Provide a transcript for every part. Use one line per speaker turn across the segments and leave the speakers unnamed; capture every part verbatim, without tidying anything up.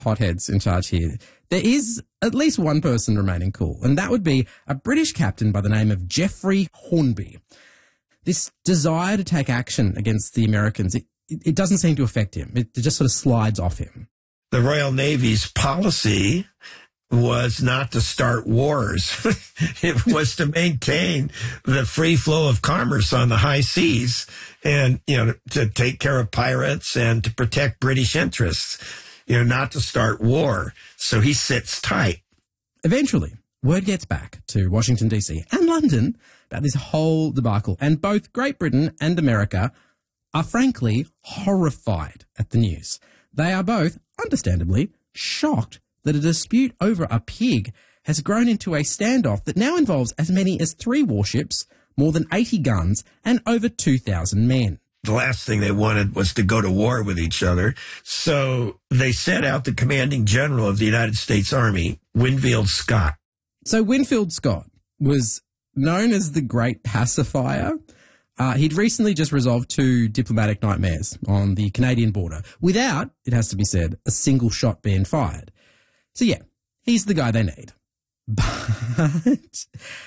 hotheads in charge here, there is at least one person remaining cool, and that would be a British captain by the name of Geoffrey Hornby. This desire to take action against the Americans, it, it doesn't seem to affect him. It just sort of slides off him.
The Royal Navy's policy was not to start wars. It was to maintain the free flow of commerce on the high seas and, you know, to take care of pirates and to protect British interests, you know, not to start war. So he sits tight.
Eventually, word gets back to Washington, D C and London about this whole debacle, and both Great Britain and America are frankly horrified at the news. They are both, understandably, shocked that a dispute over a pig has grown into a standoff that now involves as many as three warships, more than eighty guns, and over two thousand men.
The last thing they wanted was to go to war with each other. So they sent out the commanding general of the United States Army, Winfield Scott.
So Winfield Scott was known as the Great Pacifier. Uh, he'd recently just resolved two diplomatic nightmares on the Canadian border without, it has to be said, a single shot being fired. So yeah, he's the guy they need. But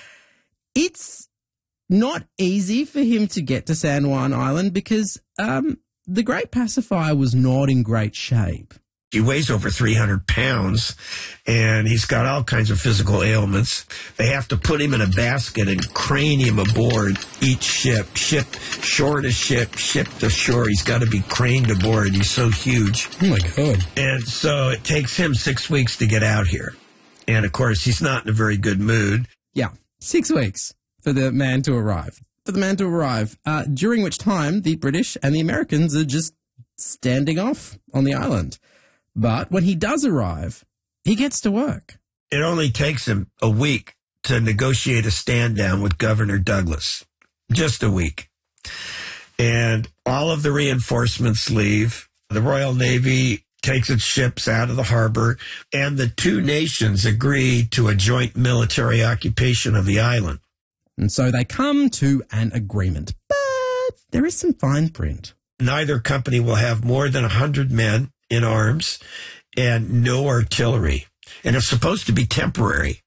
it's not easy for him to get to San Juan Island because um, the Great Pacifier was not in great shape.
He weighs over three hundred pounds, and he's got all kinds of physical ailments. They have to put him in a basket and crane him aboard each ship, ship shore to ship, ship to shore. He's got to be craned aboard. He's so huge.
Oh, my God.
And so it takes him six weeks to get out here. And, of course, he's not in a very good mood.
Yeah, six weeks for the man to arrive. For the man to arrive, uh, during which time the British and the Americans are just standing off on the island. But when he does arrive, he gets to work.
It only takes him a week to negotiate a stand down with Governor Douglas. Just a week. And all of the reinforcements leave. The Royal Navy takes its ships out of the harbor, and the two nations agree to a joint military occupation of the island.
And so they come to an agreement. But there is some fine print.
Neither company will have more than one hundred men in arms and no artillery. And it's supposed to be temporary.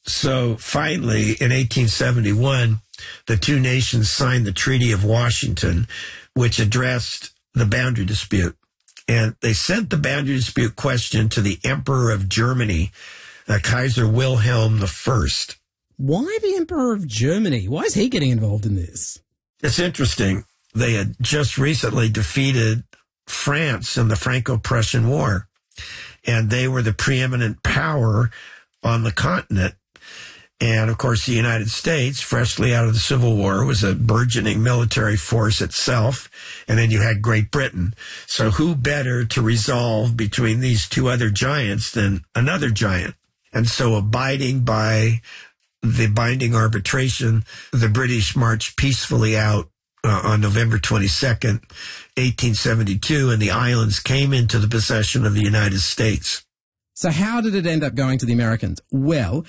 So finally, in eighteen seventy-one, the two nations signed the Treaty of Washington, which addressed the boundary dispute. And they sent the boundary dispute question to the Emperor of Germany, uh, Kaiser Wilhelm the First.
Why the Emperor of Germany? Why is he getting involved in this?
It's interesting. They had just recently defeated France in the Franco-Prussian War, and they were the preeminent power on the continent. And, of course, the United States, freshly out of the Civil War, was a burgeoning military force itself, and then you had Great Britain. So who better to resolve between these two other giants than another giant? And so abiding by the binding arbitration, the British marched peacefully out Uh, on November twenty-second, eighteen seventy-two, and the islands came into the possession of the United States.
So how did it end up going to the Americans? Well,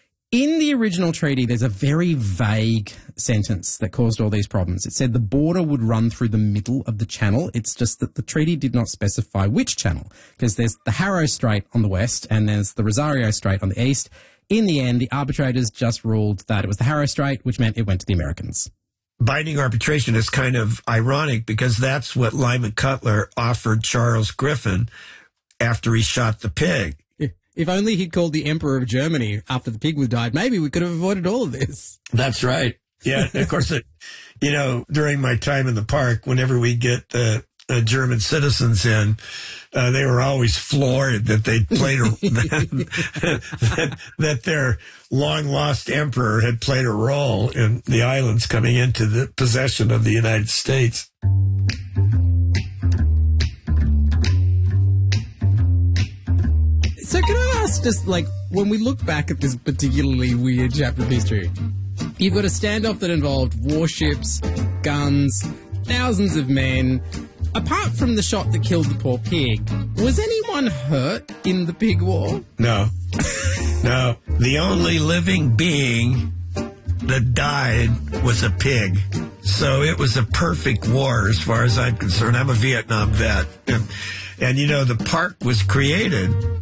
in the original treaty, there's a very vague sentence that caused all these problems. It said the border would run through the middle of the channel. It's just that the treaty did not specify which channel, because there's the Harrow Strait on the west and there's the Rosario Strait on the east. In the end, the arbitrators just ruled that it was the Harrow Strait, which meant it went to the Americans.
Binding arbitration is kind of ironic because that's what Lyman Cutler offered Charles Griffin after he shot the pig.
If only he'd called the Emperor of Germany after the pig was died, maybe we could have avoided all of this.
That's right. Yeah, of course, it, you know, during my time in the park, whenever we get uh, uh, German citizens in, uh, they were always floored that they played a, that, that their long-lost emperor had played a role in the islands coming into the possession of the United States.
So can I ask, just like, when we look back at this particularly weird chapter of history, you've got a standoff that involved warships, guns, thousands of men. Apart from the shot that killed the poor pig, was anyone hurt in the pig war?
No. No. The only living being that died was a pig. So it was a perfect war as far as I'm concerned. I'm a Vietnam vet. And, And, you know, the park was created